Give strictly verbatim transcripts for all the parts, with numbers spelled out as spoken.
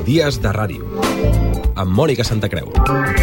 Dies de Ràdio, amb Mònica Santacreu.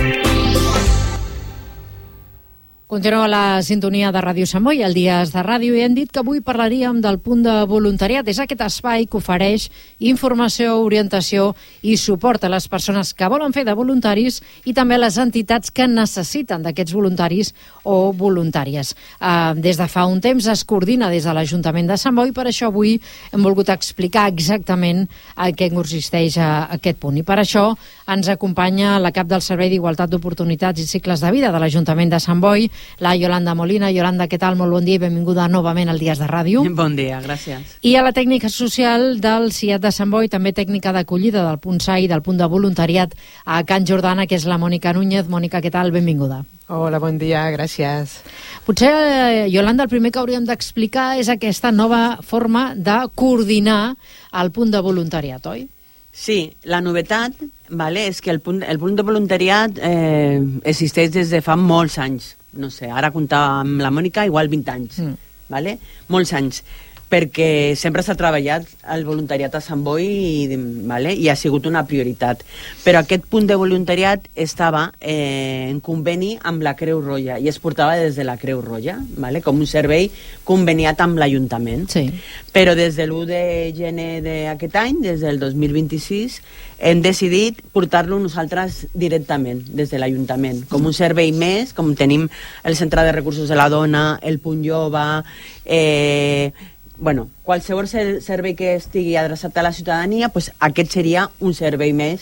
Continua la sintonia de Ràdio Sant Boi, el Dies de Ràdio, i hem dit que avui parlaríem del punt de voluntariat. És aquest espai que ofereix informació, orientació i suport a les persones que volen fer de voluntaris i també a les entitats que necessiten d'aquests voluntaris o voluntàries. Uh, des de fa un temps es coordina des de l'Ajuntament de Sant Boi, per això avui hem volgut explicar exactament en què consisteix uh, aquest punt. I per això ens acompanya la cap del Servei d'Igualtat d'Oportunitats i Cicles de Vida de l'Ajuntament de Sant Boi, la Yolanda Molina. Yolanda, què tal? Molt bon dia i benvinguda novament al Dies de Ràdio. Bon dia, gràcies. I a la tècnica social del C I A T de Sant Boi, també tècnica d'acollida del punt S A I, del punt de voluntariat a Can Jordana, que és la Mònica Núñez. Mònica, què tal? Benvinguda. Hola, bon dia, gràcies. Potser, Yolanda, el primer que hauríem d'explicar és aquesta nova forma de coordinar el punt de voluntariat, oi? Sí, la novetat, vale, és que el punt, el punt de voluntariat eh, existeix des de fa molts anys. No sé, ara comptava amb la Mònica igual vint anys, mm. vale? Molts anys, perquè sempre s'ha treballat el voluntariat a Sant Boi i, vale? I ha sigut una prioritat. Però aquest punt de voluntariat estava eh, en conveni amb la Creu Roja i es portava des de la Creu Roja, vale? Com un servei conveniat amb l'Ajuntament. Sí. Però des de l'u de gener d'aquest any, des del dos mil vint-i-sis, hem decidit portar-lo nosaltres directament des de l'Ajuntament, com un servei més, com tenim el Centre de Recursos de la Dona, el Punt Jove, eh, bueno, qualsevol servei que estigui adreçat a la ciutadania, pues aquest seria un servei més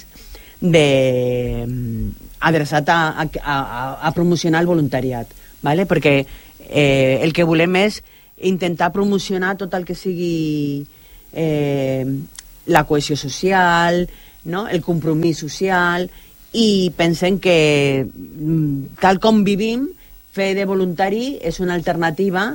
de, adreçat a, a, a, a promocionar el voluntariat, ¿vale? Perquè eh, el que volem és intentar promocionar tot el que sigui eh, la cohesió social, no? El compromís social, i pensem que tal com vivim, fer de voluntari és una alternativa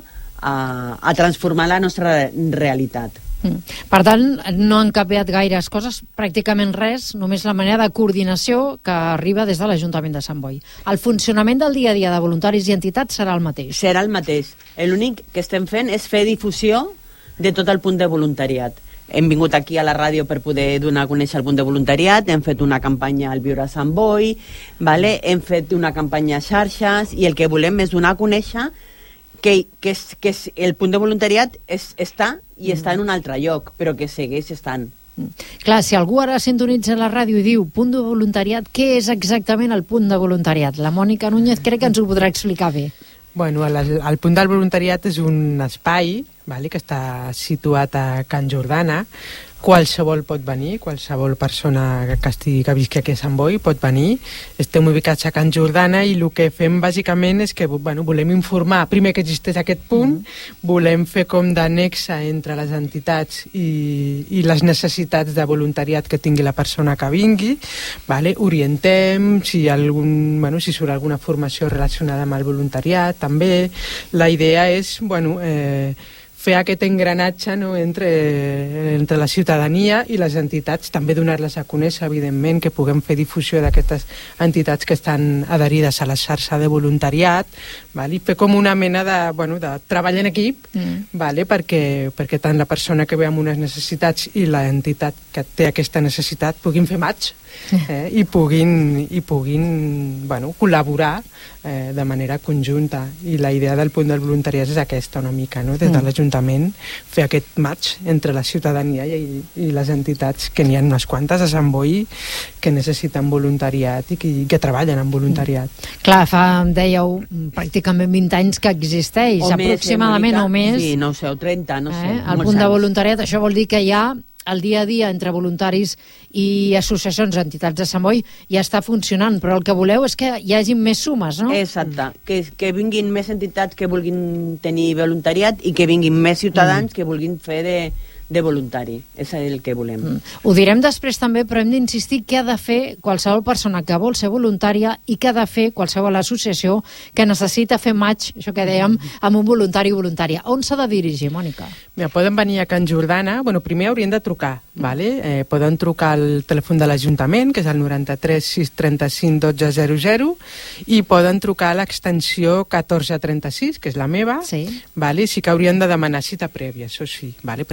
A, a transformar la nostra realitat. Mm. Per tant, no han canviat gaires coses, pràcticament res, només la manera de coordinació que arriba des de l'Ajuntament de Sant Boi. El funcionament del dia a dia de voluntaris i entitats serà el mateix. Serà el mateix. L'únic que estem fent és fer difusió de tot el punt de voluntariat. Hem vingut aquí a la ràdio per poder donar a conèixer el punt de voluntariat, hem fet una campanya al Viure a Sant Boi, vale? Hem fet una campanya a xarxes, i el que volem és donar a conèixer Que, que, és, que és, el punt de voluntariat és, està i mm. està en un altre lloc, però que segueix estant. Mm. Clar, si algú ara sintonitza la ràdio i diu punt de voluntariat, què és exactament el punt de voluntariat? La Mònica Núñez crec que ens ho podrà explicar bé. Bueno, el, el punt del voluntariat és un espai, vale, que està situat a Can Jordana. Qualsevol pot venir, qualsevol persona que estigui que visqui aquí a Sant Boi pot venir. Estem ubicats a Can Jordana i el que fem bàsicament és que bueno, volem informar primer que existeix aquest punt, mm-hmm. volem fer com d'anexa entre les entitats i, i les necessitats de voluntariat que tingui la persona que vingui, vale? Orientem si, algun, bueno, si surt alguna formació relacionada amb el voluntariat també. La idea és bueno, eh, fer aquest engranatge, no, entre, entre la ciutadania i les entitats, també donar-les a conèixer, evidentment, que puguem fer difusió d'aquestes entitats que estan adherides a la xarxa de voluntariat, vale? I fer com una mena de, bueno, de treball en equip, mm. vale? perquè, perquè tant la persona que ve amb unes necessitats i l'entitat que té aquesta necessitat puguin fer match, eh? I puguin, i puguin bueno, col·laborar eh, de manera conjunta. I la idea del punt del voluntariat és aquesta una mica, no? Des de l'Ajuntament fer aquest match entre la ciutadania i, i les entitats, que n'hi ha unes quantes a Sant Boi que necessiten voluntariat i que, que treballen en voluntariat. Mm. Clar, fa, dèieu, pràcticament vint anys que existeix, o aproximadament més, o més. Sí, no sé, o trenta, no eh? sé. El punt anys. de voluntariat, això vol dir que hi ha el dia a dia entre voluntaris i associacions, entitats de Sant Boi, ja està funcionant, però el que voleu és que hi hagi més sumes, no? Exacte, que, que vinguin més entitats que vulguin tenir voluntariat i que vinguin més ciutadans mm. que vulguin fer de, de voluntari. És el que volem. Mm. Ho direm després també, però hem d'insistir què ha de fer qualsevol persona que vol ser voluntària i què ha de fer qualsevol associació que necessita fer match, això que dèiem, amb un voluntari o voluntària. On s'ha de dirigir, Mònica? Mira, poden venir a Can Jordana. Bueno, primer haurien de trucar, vale? Eh, poden trucar al telèfon de l'Ajuntament, que és el noranta-tres sis trenta-cinc dotze zero zero, i poden trucar a l'extensió catorze trenta-sis, que és la meva, sí. Vale? Sí que haurien de demanar cita prèvia, això sí, vale? Perquè és un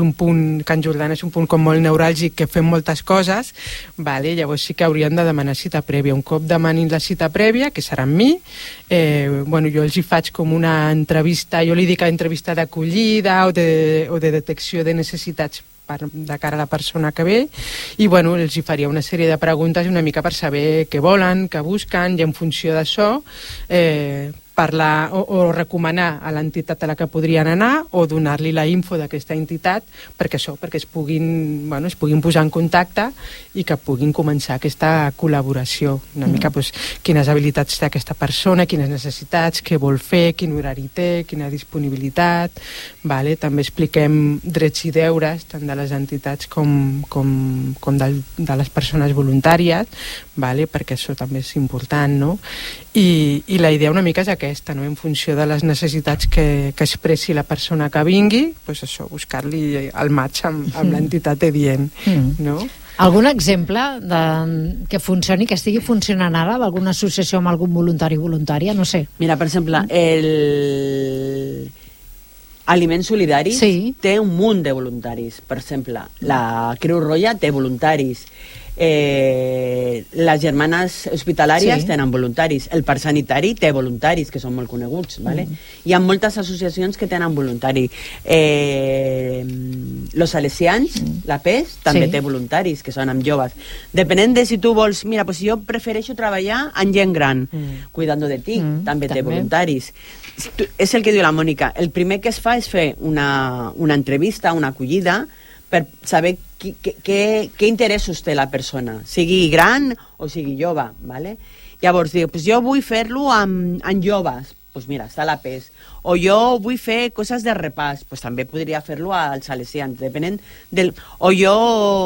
un punt, Can Jordana és un punt com molt neuràlgic, que fem moltes coses, vale? Llavors sí que haurien de demanar cita prèvia. Un cop demanin la cita prèvia, que serà amb mi, eh, bueno, jo els hi faig com una entrevista, jo li dic entrevista d'acollida o de, o de detecció de necessitats per, de cara a la persona que ve, i bueno, els hi faria una sèrie de preguntes una mica per saber què volen, què busquen, i en funció d'això eh, parlar o, o recomanar a l'entitat a la que podrien anar o donar-li la info d'aquesta entitat perquè això, perquè es puguin, bueno, es puguin posar en contacte i que puguin començar aquesta col·laboració. Una mm. mica pues, quines habilitats té aquesta persona, quines necessitats, què vol fer, quin horari té, quina disponibilitat. Vale? També expliquem drets i deures tant de les entitats com, com, com del, de les persones voluntàries, vale? Perquè això també és important, no? I, i la idea una mica és aquesta, no? En funció de les necessitats que, que expressi la persona que vingui, pues això, buscar-li el match amb, amb mm. l'entitat adient, mm. no? Algun exemple de, que funcioni, que estigui funcionant ara, d'alguna associació amb algun voluntari o voluntària? No sé. Mira, per exemple, el Aliments Solidaris sí. té un munt de voluntaris. Per exemple, la Creu Roja té voluntaris. Eh, les germanes hospitalàries sí. tenen voluntaris, el Parc Sanitari té voluntaris que són molt coneguts, vale? Mm. Hi ha moltes associacions que tenen voluntari. eh, Los Salesians, mm. la P E S també sí. té voluntaris que són amb joves, depenent de si tu vols, mira, pues jo prefereixo treballar amb gent gran, mm. cuidando de ti, mm. també, també té voluntaris. És el que diu la Mònica, el primer que es fa és fer una, una entrevista, una acollida per saber què, què, què interessos té la persona, sigui gran o sigui jove, ¿vale? Llavors diu, pues jo vull fer-lo amb, amb joves, pues mira, està la P E S, o jo vull fer coses de repàs, pues també podria fer-lo als salesians, depenent del... O jo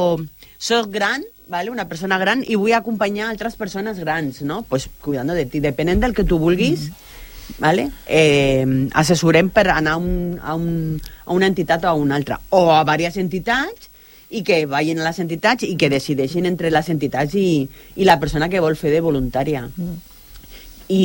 soc gran, ¿vale? Una persona gran, i vull acompanyar altres persones grans, no? Pues cuidando de ti, depenent del que tu vulguis, mm. ¿vale? Eh, assessorem per anar a, un, a, un, a una entitat o a una altra, o a diverses entitats, i que vagin a les entitats i que decideixin entre les entitats i, i la persona que vol fer de voluntària. Mm. I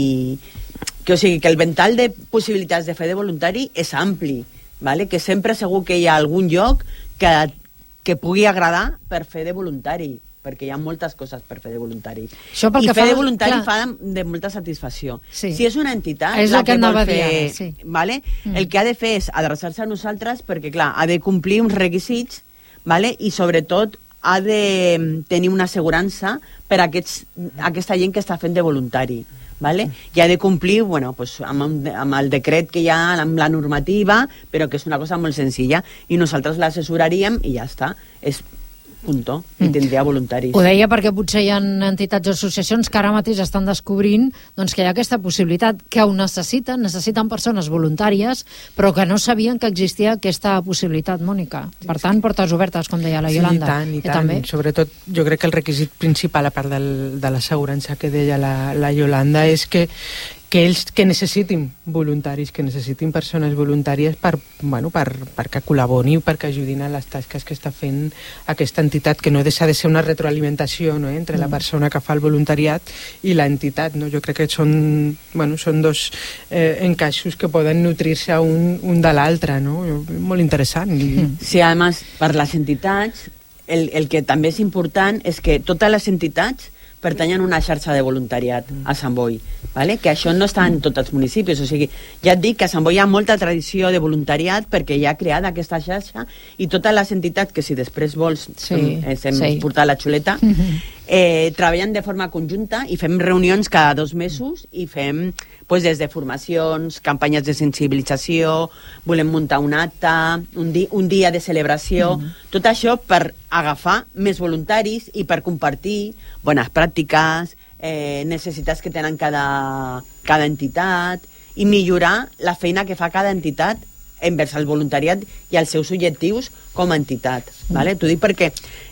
que, o sigui, que el ventall de possibilitats de fer de voluntari és ampli, ¿vale? Que sempre segur que hi ha algun lloc que, que pugui agradar per fer de voluntari, perquè hi ha moltes coses per fer de voluntari. Això pel I que fer fa, de voluntari clar. fa de, de molta satisfacció. Sí. Si és una entitat és la que, que vol fer, dir, sí. ¿vale? Mm. El que ha de fer és adreçar-se a nosaltres perquè, clar, ha de complir uns requisits, ¿vale? I sobretot ha de tenir una assegurança per a aquests, aquesta gent que està fent de voluntari, ¿vale? I ha de complir, bueno, pues, amb, amb el decret que hi ha, amb la normativa, però que és una cosa molt senzilla, i nosaltres l'assessoraríem i ja està. És punto, i tindria voluntaris. Ho deia perquè potser hi ha entitats o associacions que ara mateix estan descobrint doncs, que hi ha aquesta possibilitat, que ho necessiten, necessiten persones voluntàries, però que no sabien que existia aquesta possibilitat, Mònica. Per tant, portes obertes, com deia la Iolanda. Sí, i tant, i tant. També. Sobretot, jo crec que el requisit principal, a part del, de l'assegurança que deia la, la Iolanda, és que que ells que necessitin voluntaris, que necessitin persones voluntàries per, bueno, per, perquè col·laborin, perquè ajudin a les tasques que està fent aquesta entitat, que no deixa de ser una retroalimentació, no, eh, entre mm. la persona que fa el voluntariat i l'entitat, no? Jo crec que són, bueno, són dos eh, encaixos que poden nutrir-se un, un de l'altre, no? Molt interessant. I... Mm. Sí, a més, per les entitats, el, el que també és important és que totes les entitats pertanyen a una xarxa de voluntariat a Sant Boi, ¿vale? Que això no està en tots els municipis, o sigui, ja et dic que a Sant Boi hi ha molta tradició de voluntariat perquè ja ha creat aquesta xarxa i totes les entitats que si després vols sí, hem, hem sí. portat la xuleta eh, treballen de forma conjunta i fem reunions cada dos mesos i fem pues, des de formacions, campanyes de sensibilització, volem muntar un acte, un, di un dia de celebració, mm. tot això per agafar més voluntaris i per compartir bones pràctiques, eh, necessitats que tenen cada, cada entitat i millorar la feina que fa cada entitat envers el voluntariat i els seus objectius com a entitat. Mm. ¿Vale? T'ho dic perquè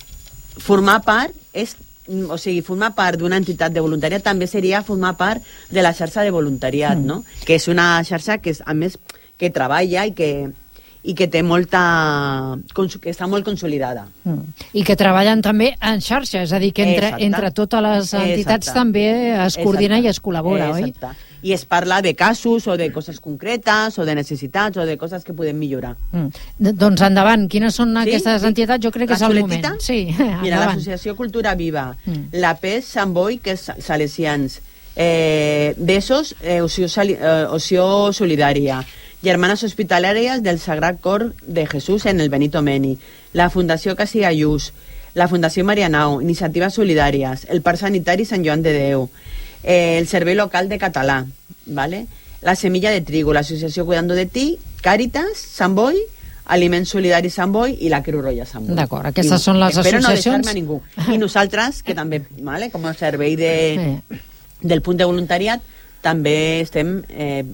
formar part és o sigui, formar part d'una entitat de voluntariat també seria formar part de la xarxa de voluntariat, mm. no? Que és una xarxa que, és, a més, que treballa i que, i que té molta... que està molt consolidada. Mm. I que treballen també en xarxa, és a dir, que entre, entre totes les entitats Exacte. també es coordina Exacte. I es col·labora, Exacte. oi? i es parla de casos o de coses concretes o de necessitats o de coses que podem millorar. Mm. Doncs endavant, quines són sí? aquestes sí? entitats? Jo crec que la és el soletita? moment. Sí, mira, l'Associació Cultura Viva, mm. la P E S Sant Boi, que és salesians, eh, Besos, eh, Oció, eh, Oció Solidària, Germanes Hospitalàries del Sagrat Cor de Jesús en el Benito Meni, la Fundació Casigallús, la Fundació Marianao, Iniciatives Solidàries, el Parc Sanitari Sant Joan de Déu, eh, el Servei Local de Català, ¿vale? La Semilla de Trigo, l'Associació Cuidando de Ti, Càritas, Sant Boi, Aliments Solidaris Sant Boi i la Creu Roja Sant Boi. D'acord, aquestes I, són les espero associacions... Espero no deixar-me a ningú. I nosaltres, que també, ¿vale? com a servei de, sí. del punt de voluntariat, també estem... Eh,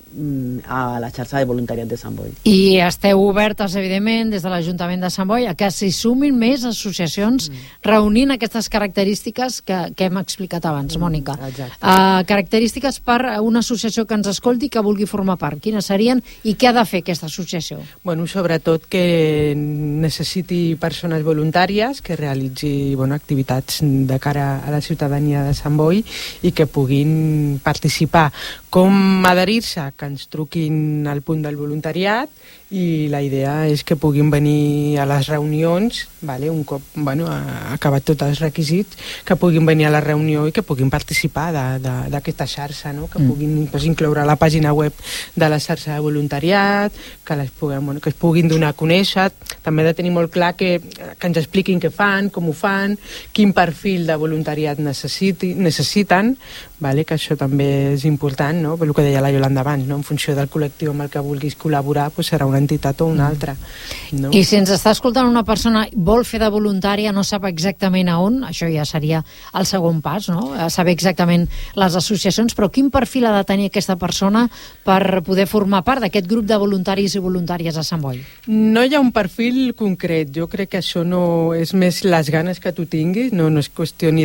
a la xarxa de voluntariat de Sant Boi. I esteu obertes, evidentment, des de l'Ajuntament de Sant Boi, a que s'hi sumin més associacions mm. reunint aquestes característiques que, que hem explicat abans, mm, Mònica. Uh, característiques per una associació que ens escolti que vulgui formar part. Quines serien i què ha de fer aquesta associació? Bueno, sobretot que necessiti persones voluntàries que realitzi bueno, activitats de cara a la ciutadania de Sant Boi i que puguin participar. Com adherir-se? Que ens truquin al punt del voluntariat i la idea és que puguin venir a les reunions, vale? un cop bueno, ha acabat tots els requisits, que puguin venir a la reunió i que puguin participar d'aquesta xarxa, no? que puguin pues, incloure a la pàgina web de la xarxa de voluntariat, que, les puguin, bueno, que es puguin donar a conèixer. També ha de tenir molt clar que, que ens expliquin què fan, com ho fan, quin perfil de voluntariat necessiti, necessiten, vale? que això també és important, no? el que deia la Yolanda abans, no? en funció del col·lectiu amb el que vulguis col·laborar, pues serà una entitat o una altra. No? I si ens està escoltant una persona vol fer de voluntària, no sap exactament a on, això ja seria el segon pas, no? Saber exactament les associacions, però quin perfil ha de tenir aquesta persona per poder formar part d'aquest grup de voluntaris i voluntàries a Sant Boi? No hi ha un perfil concret, jo crec que això no és més les ganes que tu tinguis, no, no és qüestió ni